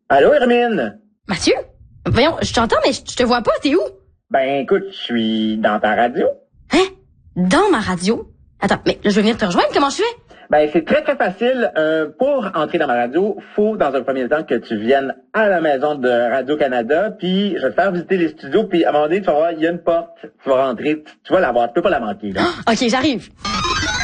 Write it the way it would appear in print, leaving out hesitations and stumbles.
Allô, Hermine? Mathieu? Voyons, je t'entends, mais je te vois pas, t'es où? Ben, écoute, je suis dans ta radio. Hein? Dans ma radio? Attends, mais là, je vais venir te rejoindre, comment je fais? Ben, c'est très, très facile. Pour entrer dans ma radio, faut, dans un premier temps, que tu viennes à la maison de Radio-Canada, puis je vais te faire visiter les studios, puis à un moment donné, tu vas voir, il y a une porte, tu vas rentrer, tu vas la voir, tu peux pas la manquer, là. OK, j'arrive.